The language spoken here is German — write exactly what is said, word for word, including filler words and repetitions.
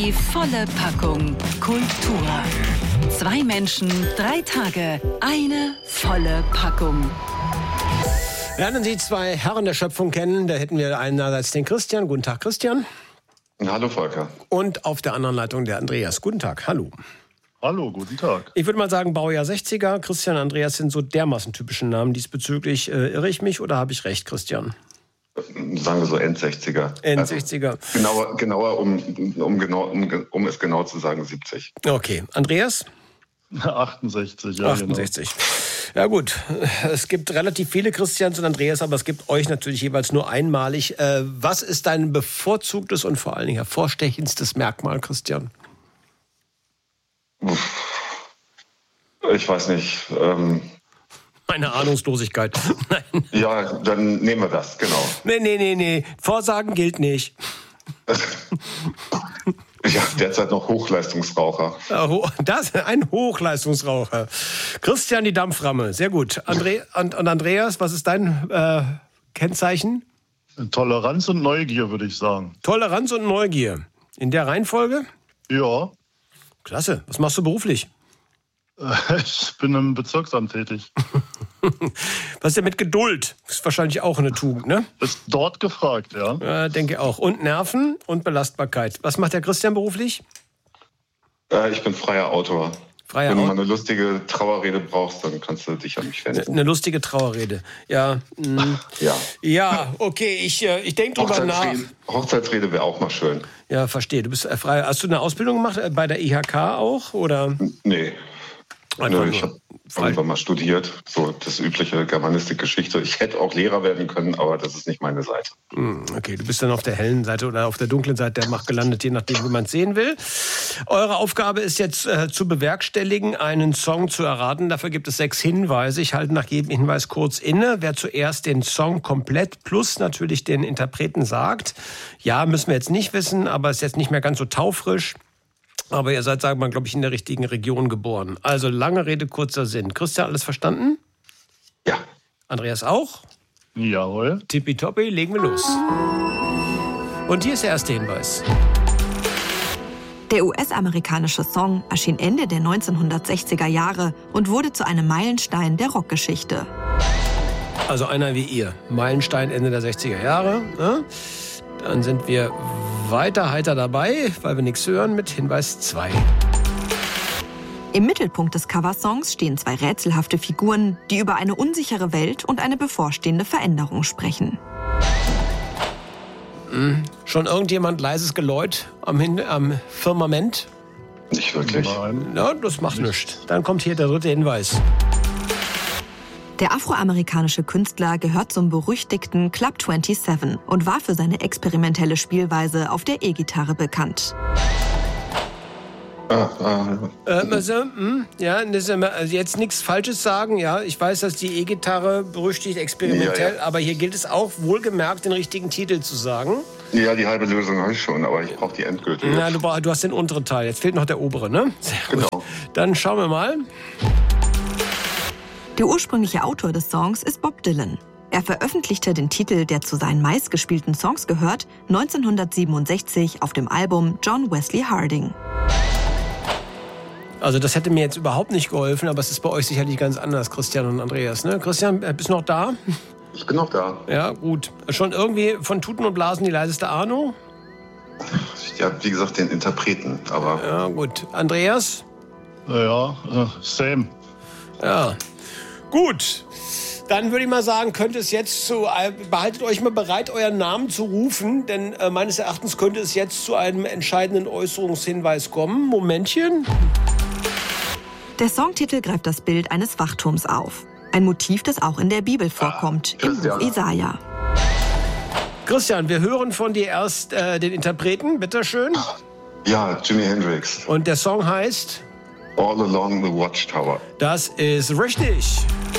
Die volle Packung Kultur. Zwei Menschen, drei Tage, eine volle Packung. Lernen Sie zwei Herren der Schöpfung kennen. Da hätten wir einerseits den Christian. Guten Tag, Christian. Hallo, Volker. Und auf der anderen Leitung der Andreas. Guten Tag, hallo. Hallo, guten Tag. Ich würde mal sagen, Baujahr sechziger. Christian, Andreas sind so dermaßen typische Namen diesbezüglich. Äh, irre ich mich oder habe ich recht, Christian? Sagen wir so Endsechziger. Endsechziger. Also genauer, genauer um, um, genau, um, um es genau zu sagen, siebzig. Okay. Andreas? achtundsechzig, ja. achtundsechzig. Genau. Ja gut, es gibt relativ viele Christians und Andreas, aber es gibt euch natürlich jeweils nur einmalig. Äh, was ist dein bevorzugtes und vor allen Dingen hervorstechendstes Merkmal, Christian? Ich weiß nicht. Ähm Meine Ahnungslosigkeit. Nein. Ja, dann nehmen wir das, genau. Nee, nee, nee, nee. Vorsagen gilt nicht. Ja, derzeit noch Hochleistungsraucher. Das, ein Hochleistungsraucher. Christian, die Dampframme. Sehr gut. André, und, und Andreas, was ist dein äh, Kennzeichen? Toleranz und Neugier, würde ich sagen. Toleranz und Neugier. In der Reihenfolge? Ja. Klasse. Was machst du beruflich? Ich bin im Bezirksamt tätig. Was ist denn mit Geduld? Ist wahrscheinlich auch eine Tugend, ne? Ist dort gefragt, ja. Ja, denke auch. Und Nerven und Belastbarkeit. Was macht der Christian beruflich? Äh, ich bin freier Autor. Freier Wenn du Autor. mal eine lustige Trauerrede brauchst, dann kannst du dich an mich wenden. Eine lustige Trauerrede. Ja. Mh. Ja. Ja, okay. Ich, äh, ich denke drüber nach. Hochzeitsrede, Hochzeitsrede wäre auch mal schön. Ja, verstehe. Du bist äh, frei. Hast du eine Ausbildung gemacht äh, bei der I H K auch? Oder? Nee. Einfach Nö, ich nur habe frei. irgendwann mal studiert, so das übliche Germanistik-Geschichte. Ich hätte auch Lehrer werden können, aber das ist nicht meine Seite. Okay, du bist dann auf der hellen Seite oder auf der dunklen Seite der Macht gelandet, je nachdem, wie man es sehen will. Eure Aufgabe ist jetzt äh, zu bewerkstelligen, einen Song zu erraten. Dafür gibt es sechs Hinweise. Ich halte nach jedem Hinweis kurz inne. Wer zuerst den Song komplett plus natürlich den Interpreten sagt, ja, müssen wir jetzt nicht wissen, aber ist jetzt nicht mehr ganz so taufrisch. Aber ihr seid, sagen wir mal, glaube ich, in der richtigen Region geboren. Also lange Rede, kurzer Sinn. Christian, alles verstanden? Ja. Andreas auch? Jawohl. Tippitoppi, legen wir los. Und hier ist der erste Hinweis. Der U S-amerikanische Song erschien Ende der neunzehnhundertsechziger Jahre und wurde zu einem Meilenstein der Rockgeschichte. Also einer wie ihr. Meilenstein Ende der sechziger Jahre. Ne? Dann sind wir weiter heiter dabei, weil wir nichts hören, mit Hinweis zwei. Im Mittelpunkt des Coversongs stehen zwei rätselhafte Figuren, die über eine unsichere Welt und eine bevorstehende Veränderung sprechen. Hm. Schon irgendjemand leises Geläut am, Hin- am Firmament? Nicht wirklich. Nein. Ja, das macht nichts. Dann kommt hier der dritte Hinweis. Der afroamerikanische Künstler gehört zum berüchtigten Club siebenundzwanzig und war für seine experimentelle Spielweise auf der E-Gitarre bekannt. Ah, ah, Äh, also, hm, ja, das, also jetzt nichts Falsches sagen. Ja, ich weiß, dass die E-Gitarre berüchtigt experimentell, Ja, ja. aber hier gilt es auch wohlgemerkt, den richtigen Titel zu sagen. ja, die halbe Lösung habe ich schon, aber ich brauche die endgültige. Na, du, brauch- du hast den unteren Teil. Jetzt fehlt noch der obere, ne? Sehr gut. Genau. Dann schauen wir mal. Der ursprüngliche Autor des Songs ist Bob Dylan. Er veröffentlichte den Titel, der zu seinen meistgespielten Songs gehört, neunzehnhundertsiebenundsechzig auf dem Album John Wesley Harding. Also das hätte mir jetzt überhaupt nicht geholfen, aber es ist bei euch sicherlich ganz anders, Christian und Andreas. Ne? Christian, äh, bist du noch da? Ich bin noch da. Ja, gut. Schon irgendwie von Tuten und Blasen die leiseste Ahnung? Ja, wie gesagt, den Interpreten, aber Ja, gut. Andreas? Ja, äh, same. Ja. Gut. Dann würde ich mal sagen, könnte es jetzt zu, äh, behaltet euch mal bereit, euren Namen zu rufen, denn äh, meines Erachtens könnte es jetzt zu einem entscheidenden Äußerungshinweis kommen. Momentchen. Der Songtitel greift das Bild eines Wachturms auf. Ein Motiv, das auch in der Bibel vorkommt, im Buch Christian. Jesaja. Christian, wir hören von dir erst äh, den Interpreten, bitteschön. ja, Jimi Hendrix. Und der Song heißt? All Along the Watchtower. Das ist richtig.